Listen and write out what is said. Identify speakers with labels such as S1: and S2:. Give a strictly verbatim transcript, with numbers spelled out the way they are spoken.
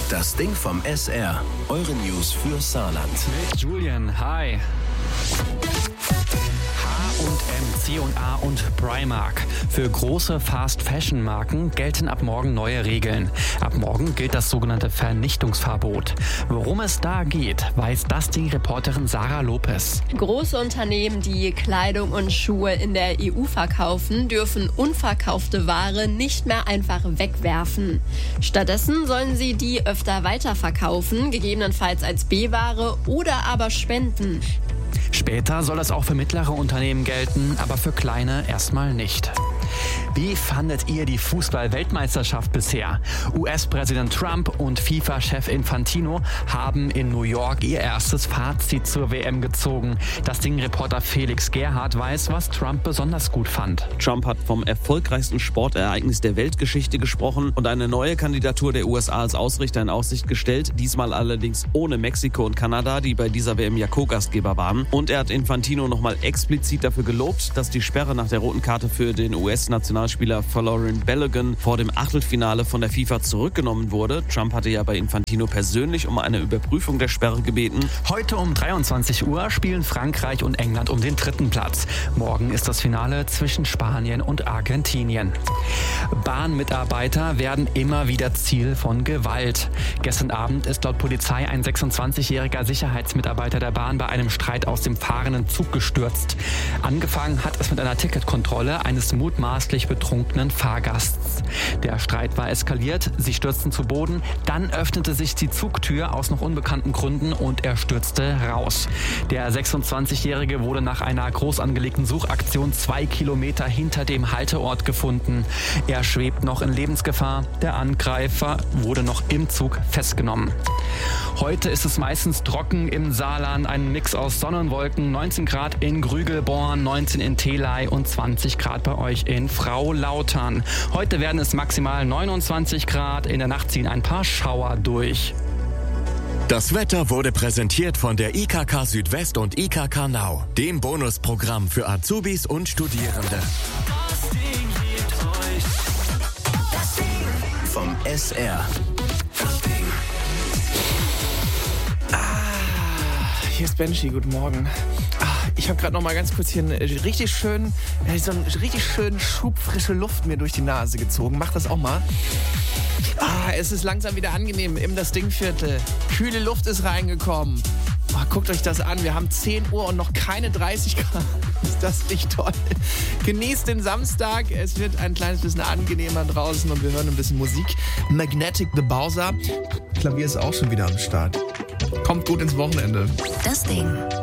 S1: Das Ding vom S R. Eure News für Saarland.
S2: Mit Julian, hi. H und M, C und A und Primark. Für große Fast-Fashion-Marken gelten ab morgen neue Regeln. Ab morgen gilt das sogenannte Vernichtungsverbot. Worum es da geht, weiß das die Reporterin Sarah Lopez.
S3: Große Unternehmen, die Kleidung und Schuhe in der E U verkaufen, dürfen unverkaufte Ware nicht mehr einfach wegwerfen. Stattdessen sollen sie die öfter weiterverkaufen, gegebenenfalls als B-Ware oder aber spenden.
S2: Später soll das auch für mittlere Unternehmen gelten, aber für kleine erstmal nicht. Wie fandet ihr die Fußball-Weltmeisterschaft bisher? U S-Präsident Trump und FIFA-Chef Infantino haben in New York ihr erstes Fazit zur W M gezogen. Das Ding-Reporter Felix Gerhardt weiß, was Trump besonders gut fand.
S4: Trump hat vom erfolgreichsten Sportereignis der Weltgeschichte gesprochen und eine neue Kandidatur der U S A als Ausrichter in Aussicht gestellt. Diesmal allerdings ohne Mexiko und Kanada, die bei dieser W M ja Co-Gastgeber waren. Und er hat Infantino nochmal explizit dafür gelobt, dass die Sperre nach der roten Karte für den U S-Nationalspieler Folarin Balogun vor dem Achtelfinale von der FIFA zurückgenommen wurde. Trump hatte ja bei Infantino persönlich um eine Überprüfung der Sperre gebeten.
S2: Heute um dreiundzwanzig Uhr spielen Frankreich und England um den dritten Platz. Morgen ist das Finale zwischen Spanien und Argentinien. Bahnmitarbeiter werden immer wieder Ziel von Gewalt. Gestern Abend ist laut Polizei ein sechsundzwanzigjähriger Sicherheitsmitarbeiter der Bahn bei einem Streit aus dem fahrenden Zug gestürzt. Angefangen hat es mit einer Ticketkontrolle eines mutmaßlich betrunkenen Fahrgasts. Der Streit war eskaliert, sie stürzten zu Boden, dann öffnete sich die Zugtür aus noch unbekannten Gründen und er stürzte raus. Der sechsundzwanzigjährige wurde nach einer groß angelegten Suchaktion zwei Kilometer hinter dem Halteort gefunden. Er schwebt noch in Lebensgefahr, der Angreifer wurde noch im Zug festgenommen. Heute ist es meistens trocken im Saarland, ein Mix aus Sonne und Wolken, neunzehn Grad in Grügelborn, neunzehn in Theley und zwanzig Grad bei euch in Fraulautern. Heute werden es maximal neunundzwanzig Grad, in der Nacht ziehen ein paar Schauer durch.
S1: Das Wetter wurde präsentiert von der I K K Südwest und I K K Now, dem Bonusprogramm für Azubis und Studierende.
S2: Das Ding gibt euch
S1: Das Ding vom S R. Das Ding.
S5: Hier ist Benji, guten Morgen. Ich habe gerade noch mal ganz kurz hier einen richtig schönen, so einen richtig schönen Schub frische Luft mir durch die Nase gezogen. Mach das auch mal. Ah, es ist langsam wieder angenehm im Das Dingviertel. Kühle Luft ist reingekommen. Oh, guckt euch das an. Wir haben zehn Uhr und noch keine dreißig Grad. Ist das nicht toll? Genießt den Samstag. Es wird ein kleines bisschen angenehmer draußen und wir hören ein bisschen Musik. Magnetic the Bowser. Klavier ist auch schon wieder am Start. Kommt gut ins Wochenende.
S6: Das Ding.